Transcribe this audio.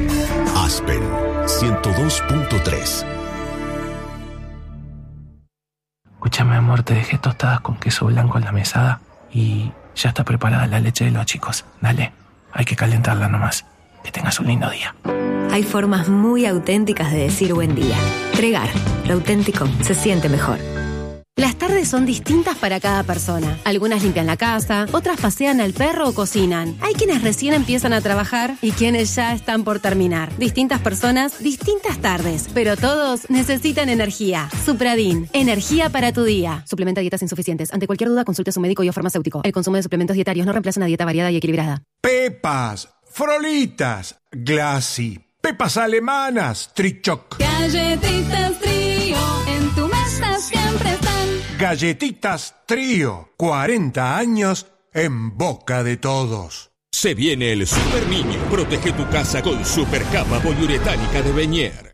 Aspen 102.3. Escúchame, amor, te dejé tostadas con queso blanco en la mesada y ya está preparada la leche de los chicos. Dale, hay que calentarla nomás. Que tengas un lindo día. Hay formas muy auténticas de decir buen día. Tregar, lo auténtico se siente mejor. Las tardes son distintas para cada persona. Algunas limpian la casa, otras pasean al perro o cocinan. Hay quienes recién empiezan a trabajar y quienes ya están por terminar. Distintas personas, distintas tardes, pero todos necesitan energía. Supradin, energía para tu día. Suplementa dietas insuficientes. Ante cualquier duda, consulte a su médico y o farmacéutico. El consumo de suplementos dietarios no reemplaza una dieta variada y equilibrada. Pepas, Frolitas, Glassy, Pepas alemanas, Trichoc. Galletitas Trío, en tu mesa siempre están. Galletitas Trío, 40 años en boca de todos. Se viene el Super Niño. Protege tu casa con Super Capa Poliuretánica de Beñer.